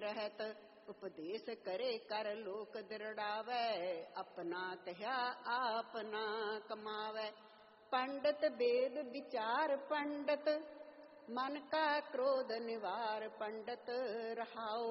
रहत, उपदेश करे कर लोक दृढ़ावै, अपना तया आपना कमावै। पंडित वेद विचार पंडित, मन का क्रोध निवार पंडित रहाओ।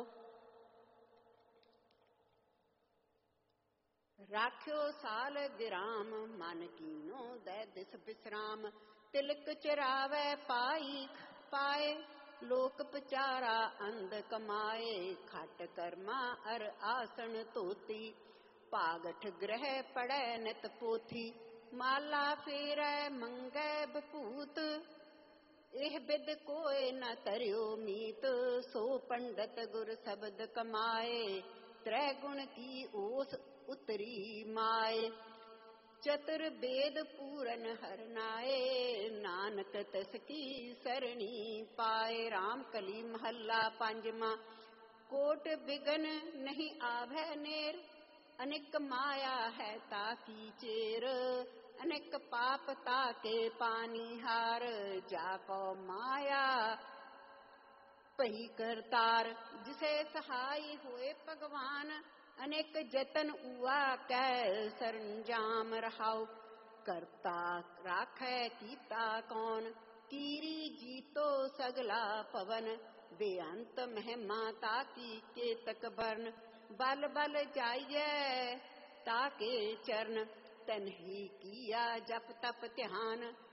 राख्यो साल गिराम, मन कीनो दै दिस विश्राम। तिलक चरावै पाई पाए, लोक पचारा अंध कमाए। खट कर्मा अर आसन तोती, पागठ ग्रह पड़ै नित पोथी। माला फेरै मंगै बपूत, एह बिद कोय न तरियो मीत। सो पंडित गुर शब्द कमाए, त्रै गुण की ओस उतरी माए। चतुर वेद पूरन हर नाए, नानक तस की सरणी पाए। राम कली महला पंजवा। कोट बिगन नहीं आभै नेर, अनेक माया है ताकी चेर। अनेक पाप ताके पानी हार, जाको माया पही करतार। जिसे सहाय होए भगवान, अनेक जतन उआ कै सरंजाम रहाओ। करता राखै कीता कौन, कीरी जीतो सगला पवन। बेअंत महिमा ताकी केतक बरन, बल बल जाइयै ताके चरण। तन्ही किया जप तप ध्यान,